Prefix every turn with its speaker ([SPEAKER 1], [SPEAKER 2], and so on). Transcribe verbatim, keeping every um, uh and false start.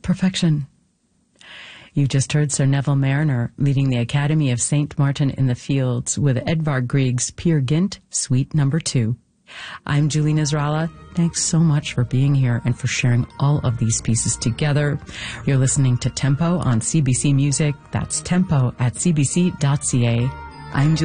[SPEAKER 1] perfection. You just heard Sir Neville Mariner leading the Academy of Saint Martin in the Fields with Edvard Grieg's Peer Gynt, Suite Number Two. I'm Julie Nasrallah. Thanks so much for being here and for sharing all of these pieces together. You're listening to Tempo on C B C Music. That's tempo at c b c dot c a. I'm Julie.